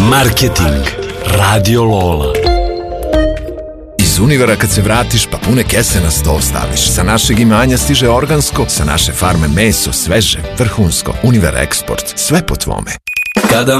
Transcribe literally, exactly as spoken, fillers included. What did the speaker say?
Marketing Radio Lola. Iz Univera kad se vratiš pa pune kese na sto staviš. Sa našeg imanja stiže organsko, sa naše farme meso, sveže, vrhunsko. Univer Eksport, sve po tvome. Kada